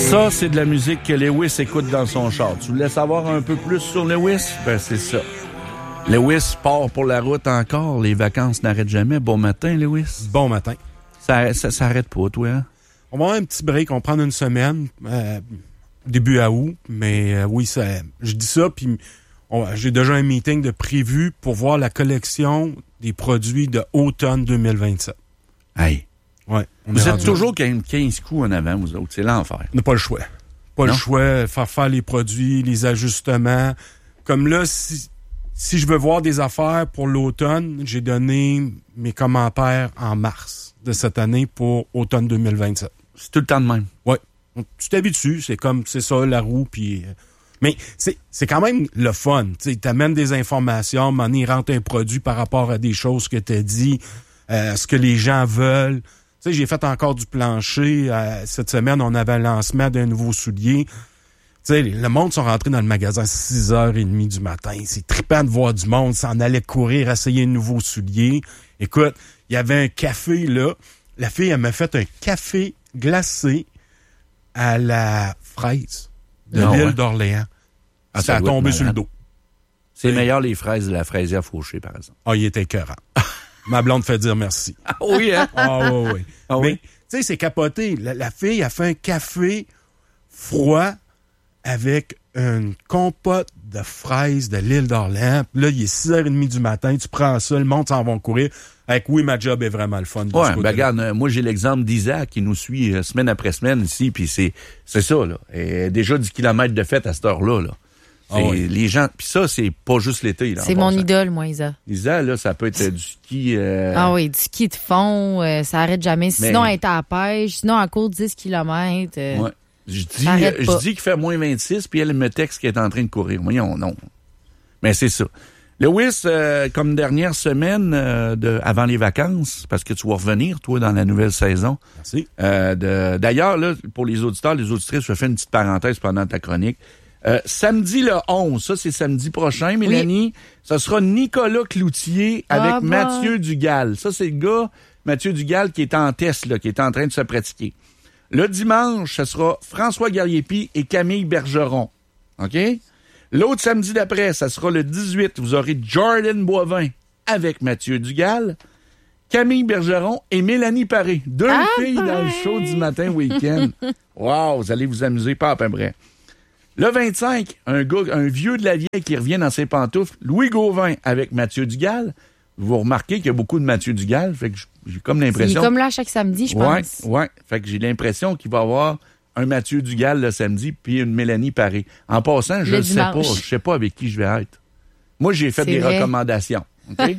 Ça, c'est de la musique que Lewis écoute dans son char. Tu voulais savoir un peu plus sur Lewis? Ben, c'est ça. Lewis part pour la route encore. Les vacances n'arrêtent jamais. Bon matin, Lewis. Bon matin. Ça s'arrête pas, toi, hein? On va avoir un petit break. On va prendre une semaine, début à août. Mais oui, je dis ça, puis j'ai déjà un meeting de prévu pour voir la collection des produits de automne 2027. Hey. Ouais, vous êtes toujours 15 coups en avant, vous autres. C'est l'enfer. On n'a pas le choix. Le choix, faire les produits, les ajustements. Comme là, si je veux voir des affaires pour l'automne, j'ai donné mes commentaires en mars de cette année pour automne 2027. C'est tout le temps de même. Oui. Tu t'habitues, c'est ça, la roue, puis... Mais c'est quand même le fun. Tu amènes des informations, il rentre un produit par rapport à des choses que tu as dit, ce que les gens veulent. Tu sais, j'ai fait encore du plancher. Cette semaine, on avait un lancement d'un nouveau soulier. Tu sais, le monde sont rentrés dans le magasin à 6h30 du matin. C'est trippant de voir du monde. Ça en allait courir, essayer un nouveau soulier. Écoute, il y avait un café, là. La fille, elle m'a fait un café glacé à la fraise de l'île d'Orléans. Ah, ça a tombé sur le dos. C'est meilleur les fraises de la fraisière Fauché, par exemple. Ah, il était écœurant. Ma blonde fait dire merci. Ah oui, hein? Ah oui. Ah, mais, oui. tu sais, c'est capoté. La fille a fait un café froid avec une compote de fraises de l'île d'Orléans. Puis là, il est 6h30 du matin. Tu prends ça, le monde s'en va courir. Avec oui, ma job est vraiment le fun. Ouais, ben regarde, moi, j'ai l'exemple d'Isaac qui nous suit semaine après semaine ici. Puis c'est ça, là. Et déjà 10 km de fête à cette heure-là, là. Oui. Les gens, puis ça, c'est pas juste l'été. Là, c'est mon idole, moi, Isa. Isa, là, ça peut être du ski... Ah oui, du ski de fond, ça arrête jamais. Sinon, elle est à la pêche, sinon, elle court 10 km. Ouais. Je dis qu'il fait moins 26, puis elle me texte qu'elle est en train de courir. Voyons, non. Mais c'est ça. Lewis, comme dernière semaine avant les vacances, parce que tu vas revenir, toi, dans la nouvelle saison. Merci. D'ailleurs, là, pour les auditeurs, les auditrices, je fais une petite parenthèse pendant ta chronique. Samedi le 11, ça c'est samedi prochain, Mélanie, ce sera Nicolas Cloutier avec Mathieu Dugal. Ça c'est le gars, Mathieu Dugal, qui est en test, là, qui est en train de se pratiquer. Le dimanche, ce sera François Garriépi et Camille Bergeron. OK? L'autre samedi d'après, ça sera le 18, vous aurez Jordan Boivin avec Mathieu Dugal, Camille Bergeron et Mélanie Paré. Deux filles dans le show du matin week-end. Wow, vous allez vous amuser, pas à peu près. Le 25, un vieux de la vieille qui revient dans ses pantoufles, Louis Gauvin avec Mathieu Dugal. Vous remarquez qu'il y a beaucoup de Mathieu Dugal, fait que j'ai comme l'impression... Il est comme là chaque samedi, je pense. Ouais, fait que j'ai l'impression qu'il va y avoir un Mathieu Dugal le samedi puis une Mélanie Paré. En passant, je ne sais pas avec qui je vais être. Moi, j'ai fait des recommandations. OK?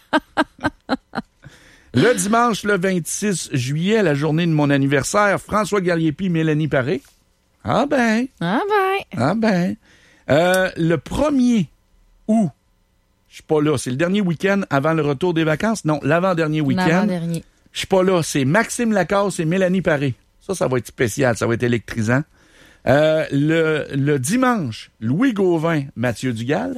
Le dimanche, le 26 juillet, la journée de mon anniversaire, François Garriépi, Mélanie Paré. Ah ben. Le 1er août, je suis pas là. C'est le dernier week-end avant le retour des vacances. Non, l'avant-dernier week-end. L'avant-dernier. Je suis pas là. C'est Maxime Lacasse et Mélanie Paré. Ça va être spécial. Ça va être électrisant. Le dimanche, Louis Gauvin, Mathieu Dugal.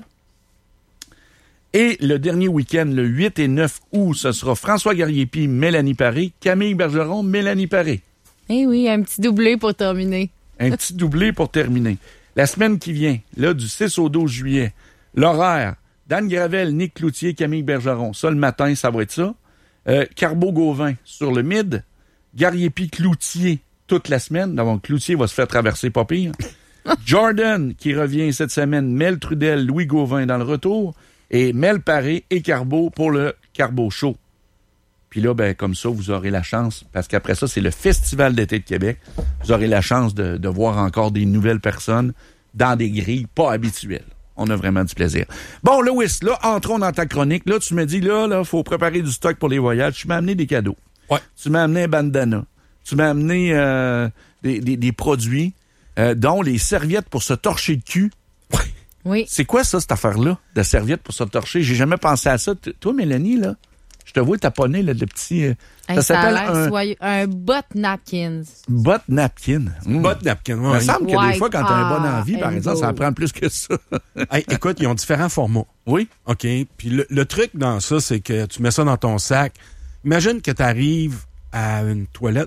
Et le dernier week-end, le 8 et 9 août, ce sera François Garriépi, Mélanie Paré, Camille Bergeron, Mélanie Paré. Eh oui, un petit doublé pour terminer. Un petit doublé pour terminer. La semaine qui vient, là, du 6 au 12 juillet, l'horaire, Dan Gravel, Nick Cloutier, Camille Bergeron. Ça, le matin, ça va être ça. Carbeau-Gauvin sur le mid. Garriépi Cloutier toute la semaine. Donc, Cloutier va se faire traverser pas pire. Jordan, qui revient cette semaine. Mel Trudel, Louis Gauvin dans le retour. Et Mel Paré et Carbeau pour le Carbeau Show. Puis là, ben comme ça, vous aurez la chance, parce qu'après ça, c'est le Festival d'été de Québec. Vous aurez la chance de voir encore des nouvelles personnes dans des grilles pas habituelles. On a vraiment du plaisir. Bon, Lewis, là, entrons dans ta chronique. Là, tu me dis, là, faut préparer du stock pour les voyages. Tu m'as amené des cadeaux. Ouais. Tu m'as amené un bandana. Tu m'as amené des produits, dont les serviettes pour se torcher le cul. Oui. C'est quoi ça, cette affaire-là, de serviettes pour se torcher? J'ai jamais pensé à ça. Toi, Mélanie, là, je te vois taponner le petit... ça s'appelle un butt napkins. Butt napkin. Butt napkin, oui. Il me semble que des fois, quand tu as un bon envie, par exemple, ça en prend plus que ça. Hey, écoute, ils ont différents formats. Oui. OK. Puis le truc dans ça, c'est que tu mets ça dans ton sac. Imagine que tu arrives à une toilette, puis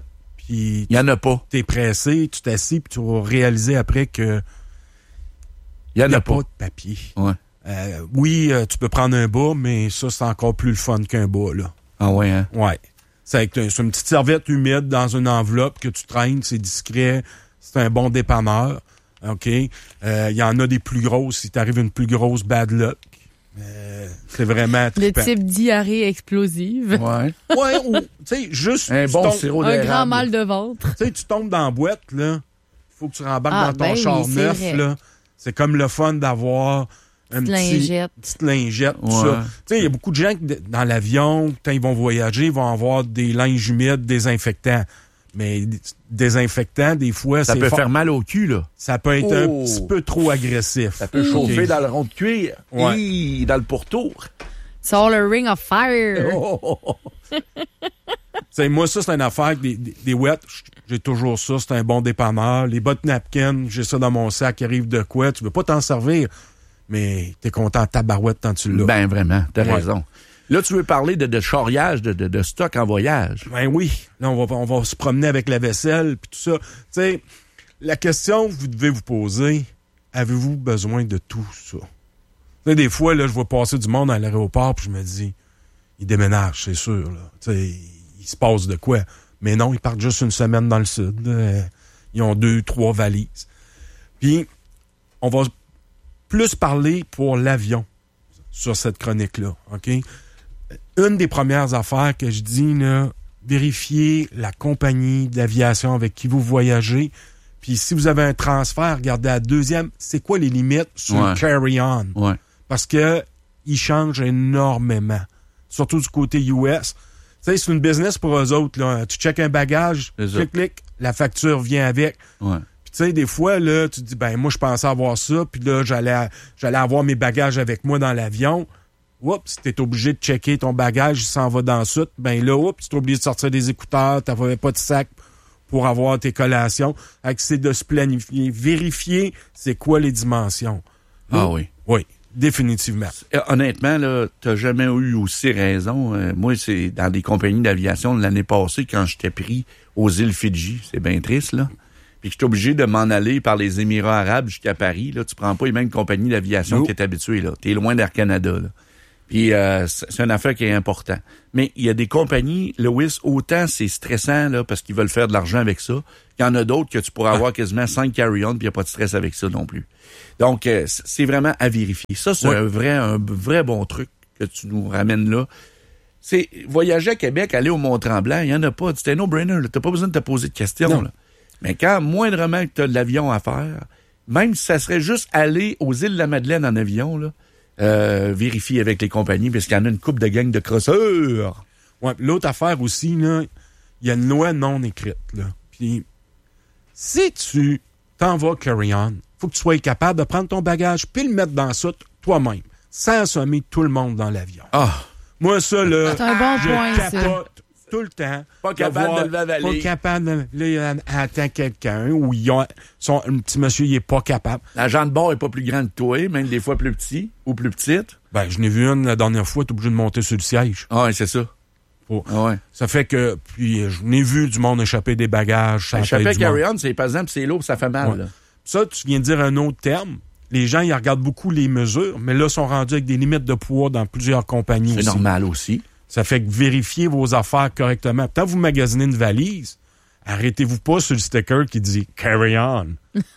puis il y en a pas. T'es pressé, tu t'assis, puis tu vas réaliser après que il y en a pas pas de papier. Ouais. Oui, tu peux prendre un bas, mais ça, c'est encore plus le fun qu'un bas, là. Ah ouais, hein? Ouais. C'est une petite serviette humide dans une enveloppe que tu traînes, c'est discret, c'est un bon dépanneur. OK? Il y en a des plus grosses, si t'arrives une plus grosse bad luck. C'est vraiment le trippant. type diarrhée explosive. Ouais. Ouais, ou, tu sais, juste... Un bon sirop Un d'érable. grand mal de ventre. Tu sais, tu tombes dans la boîte, là. Il faut que tu rembarques dans ton ben char oui, neuf, c'est vrai. là. C'est comme le fun d'avoir une petite lingette, tout Ouais. ça. Tu sais, il y a beaucoup de gens qui, dans l'avion, quand ils vont voyager, ils vont avoir des linges humides désinfectants. Mais désinfectant, des fois, Ça c'est peut fort. faire mal au cul, là. Ça peut être un petit peu trop agressif. Ça peut chauffer dans le rond de cuir. Ouais. Et dans le pourtour. Sur le ring of fire. T'sais, moi, ça, c'est une affaire avec des wets. J'ai toujours ça. C'est un bon dépanneur. Les bottes napkins, j'ai ça dans mon sac. Arrive de quoi? Tu veux pas t'en servir, mais t'es content de ta barouette tant que tu l'as. Ben vraiment, t'as Ouais. raison. Là, tu veux parler de charriage, de stock en voyage. Ben oui. Là, on va se promener avec la vaisselle puis tout ça. Tu sais, la question que vous devez vous poser, avez-vous besoin de tout ça? Tu sais, des fois, là, je vois passer du monde à l'aéroport puis je me dis, ils déménagent, c'est sûr, là. Tu sais, il se passe de quoi? Mais non, ils partent juste une semaine dans le sud. Là. Ils ont 2-3 valises. Puis, on va plus parler pour l'avion sur cette chronique-là, OK? Une des premières affaires que je dis, là, vérifiez la compagnie d'aviation avec qui vous voyagez. Puis si vous avez un transfert, regardez la deuxième, c'est quoi les limites sur le carry-on? Ouais. Parce que ils changent énormément. Surtout du côté US. Tu sais, c'est une business pour eux autres, là. Tu checkes un bagage, clic, la facture vient avec. Ouais. Puis tu sais, des fois, là, tu te dis, ben moi, je pensais avoir ça, puis là, j'allais avoir mes bagages avec moi dans l'avion. Oups, t'es obligé de checker ton bagage, il s'en va dans le sud. Ben là, oups, t'es obligé de sortir des écouteurs, t'avais pas de sac pour avoir tes collations. C'est de se planifier, vérifier c'est quoi les dimensions. Ah oui. Oui, définitivement. Honnêtement, là, t'as jamais eu aussi raison. Moi, c'est dans des compagnies d'aviation l'année passée, quand j'étais pris aux îles Fidji. C'est bien triste, là. Puis que j'étais obligé de m'en aller par les Émirats arabes jusqu'à Paris. Là, tu prends pas les mêmes compagnies d'aviation que t'es habitué, là. T'es loin d'Air Canada, là. Puis c'est une affaire qui est importante. Mais il y a des compagnies, Lewis, autant c'est stressant là parce qu'ils veulent faire de l'argent avec ça, qu'il y en a d'autres que tu pourras avoir quasiment 5 carry-on puis il n'y a pas de stress avec ça non plus. Donc, c'est vraiment à vérifier. Ça, c'est un vrai bon truc que tu nous ramènes là. C'est voyager à Québec, aller au Mont-Tremblant, il n'y en a pas. C'est un no-brainer. Tu n'as pas besoin de te poser de questions. Là. Mais quand moindrement que tu as de l'avion à faire, même si ça serait juste aller aux îles de la Madeleine en avion, là, vérifier avec les compagnies, parce qu'il y en a une couple de gangs de crosseurs. Ouais, l'autre affaire aussi, là, il y a une loi non écrite, là. Puis, si tu t'en vas carry-on, faut que tu sois capable de prendre ton bagage puis le mettre dans ça toi-même, sans assommer tout le monde dans l'avion. Ah! Moi, ça, là, c'est un bon je point, ça. capote tout le temps. Pas capable de lever la valise. Pas capable de... Là, il attend quelqu'un ou un petit monsieur, il est pas capable. La jambe de bord est pas plus grande que toi, même des fois plus petit ou plus petite. Ben, je n'ai vu une la dernière fois, t'es obligé de monter sur le siège. Ah ouais, c'est ça. Ah ouais. Ça fait que, puis, je n'ai vu du monde échapper des bagages. Échapper carry-on, c'est par exemple, c'est lourd, ça fait mal. Ouais. Là. Ça, tu viens de dire un autre terme. Les gens, ils regardent beaucoup les mesures, mais là, sont rendus avec des limites de poids dans plusieurs compagnies aussi. C'est normal aussi. Ça fait que vérifiez vos affaires correctement. Quand vous magasinez une valise, arrêtez-vous pas sur le sticker qui dit « carry on ».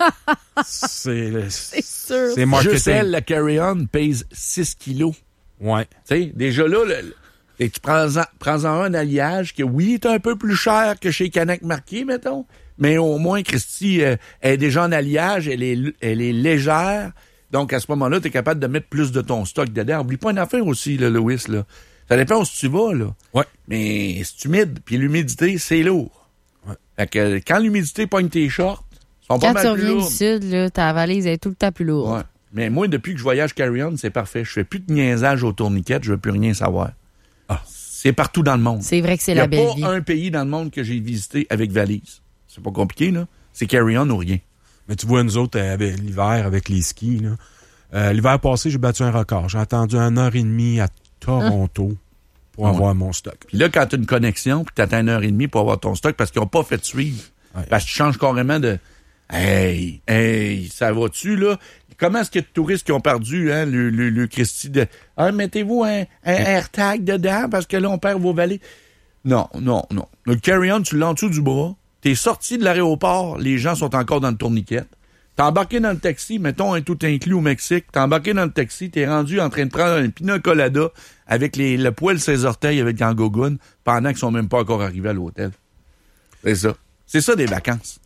C'est sûr. C'est marketing. Juste elle, la carry-on pèse 6 kilos. Ouais. Tu sais, déjà là, et tu prends-en un alliage qui, oui, est un peu plus cher que chez Canac Marqué, mettons, mais au moins, Christy, elle est déjà en alliage, elle est légère, donc à ce moment-là, tu es capable de mettre plus de ton stock dedans. Oublie pas une affaire aussi, là, Louis, là. Ça dépend où tu vas, là. Ouais. Mais c'est humide, puis l'humidité, c'est lourd. Ouais. Fait que quand l'humidité pogne tes shorts, ils sont pas Quand tu mal plus reviens lourds. du sud, là, ta valise est tout le temps plus lourde. Ouais. Mais moi, depuis que je voyage carry-on, c'est parfait. Je fais plus de niaisage au tourniquet, je veux plus rien savoir. Ah. C'est partout dans le monde. C'est vrai que c'est Il y a la belle pas vie. un pays dans le monde que j'ai visité avec valise. C'est pas compliqué, là. C'est carry-on ou rien. Mais tu vois, nous autres, avec l'hiver, avec les skis, là, l'hiver passé, j'ai battu un record. J'ai attendu 1h30 à Toronto pour avoir mon stock. Puis là, quand tu as une connexion, puis tu attends 1h30 pour avoir ton stock parce qu'ils n'ont pas fait suivre. Ouais. Parce que tu changes carrément de... Hey, ça va-tu, là? Comment est-ce qu'il y a de touristes qui ont perdu, hein, le Christy de... Ah, mettez-vous un AirTag dedans parce que là, on perd vos vallées. Non. Le carry-on, tu l'as en dessous du bras. T'es sorti de l'aéroport, les gens sont encore dans le tourniquet. T'es embarqué dans le taxi, mettons un tout inclus au Mexique, t'es embarqué dans le taxi, t'es rendu en train de prendre un pina colada avec le poil de ses orteils avec un gogoune pendant qu'ils sont même pas encore arrivés à l'hôtel. C'est ça. C'est ça des vacances.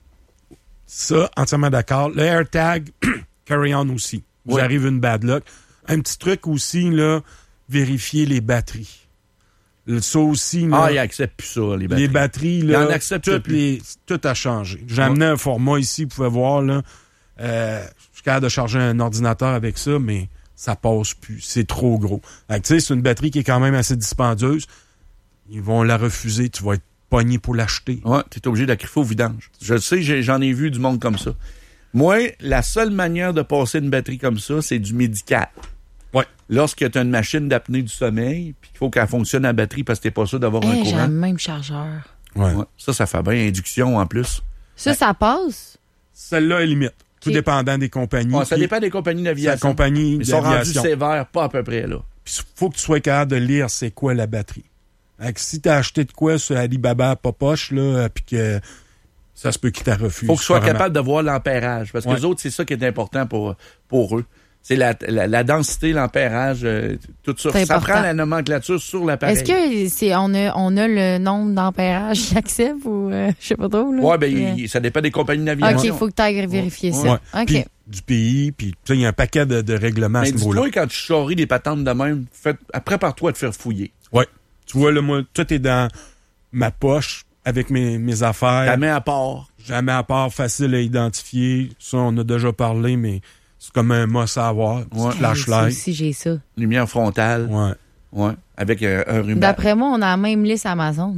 Ça, entièrement d'accord. Le AirTag, carry-on aussi. Vous arrivez une bad luck. Un petit truc aussi, là, vérifier les batteries. Ça aussi, là, ils acceptent plus ça, les batteries. Les batteries, là, ils en acceptent plus. Tout a changé. J'ai amené un format ici, vous pouvez voir, là. Je suis capable de charger un ordinateur avec ça, mais ça passe plus. C'est trop gros. Tu sais, c'est une batterie qui est quand même assez dispendieuse. Ils vont la refuser. Tu vas être pogné pour l'acheter. Ouais, tu es obligé de la griffer au vidange. Je sais, j'en ai vu du monde comme ça. Moi, la seule manière de passer une batterie comme ça, c'est du médical. Ouais. Lorsque tu as une machine d'apnée du sommeil, puis qu'il faut qu'elle fonctionne à batterie parce que t'es pas sûr d'avoir un courant. J'ai le même chargeur. Ouais. Ça fait bien. Induction en plus. Ça passe? Celle-là est limite. Tout dépendant des compagnies. Ouais, ça dépend des compagnies d'aviation. Ils sont rendus sévères, pas à peu près, là. Puis faut que tu sois capable de lire c'est quoi la batterie. Si t'as acheté de quoi sur Alibaba Popoche, là, puis que ça se peut qu'ils t'a refusé. Faut que tu sois capable de voir l'ampérage. Parce que les autres, c'est ça qui est important pour eux. C'est la densité, l'ampérage, tout ça. Ça prend la nomenclature sur l'appareil. Est-ce que on a le nombre d'ampérage qu'ils acceptent ou je sais pas trop, là? Ouais, ça dépend des compagnies d'aviation. OK, il faut que tu ailles vérifier ça. Ouais. OK. Puis, du pays, puis tu sais, il y a un paquet de règlements à ce niveau-là. Mais dis-toi, quand tu charries des patentes de même, prépare-toi à te faire fouiller. Ouais. Tu vois, là, moi, tout est dans ma poche avec mes affaires. Jamais à part. Jamais à part, facile à identifier. Ça, on a déjà parlé, mais c'est comme un must à avoir. Flashlight. Ça aussi, j'ai ça. Lumière frontale. Ouais. Avec un ruban. D'après moi, on a la même liste Amazon.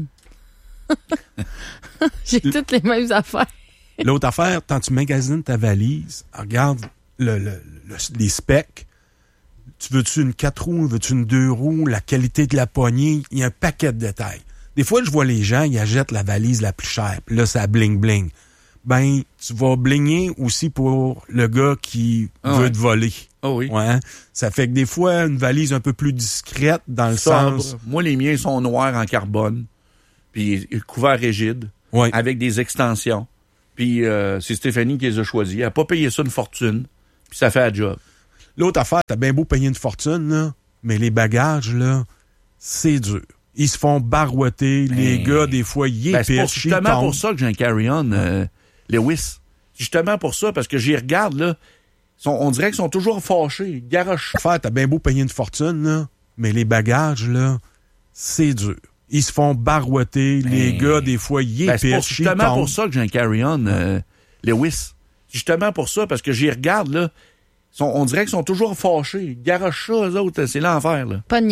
J'ai toutes les mêmes affaires. L'autre affaire, quand tu magasines ta valise, regarde les specs. Tu veux-tu une 4 roues, veux-tu une 2 roues, la qualité de la poignée, il y a un paquet de détails. Des fois, je vois les gens, ils achètent la valise la plus chère, puis là, ça bling-bling. Ben, tu vas bligner aussi pour le gars qui veut te voler. Oh oui. Ouais. Ça fait que des fois, une valise un peu plus discrète dans le sens... Moi, les miens sont noirs en carbone, puis couverts rigides, avec des extensions. Puis c'est Stéphanie qui les a choisis. Elle n'a pas payé ça une fortune, puis ça fait la job. L'autre affaire, t'as bien beau payer une fortune, là, mais les bagages, là, c'est dur. Ils se font barouetter. Les gars, des fois, ils c'est justement pour ça que j'ai un carry-on Lewis. Justement pour ça, parce que j'y regarde, là, on dirait qu'ils sont toujours fâchés. Garoche. T'as bien beau payer une fortune, là, mais les bagages, là, c'est dur. Ils se font barouetter. Les gars, des fois, ils c'est justement pour ça que j'ai un carry-on Lewis. Justement pour ça, parce que j'y regarde, là, on dirait qu'ils sont toujours fâchés. Garoche ça, eux autres, c'est l'enfer, là.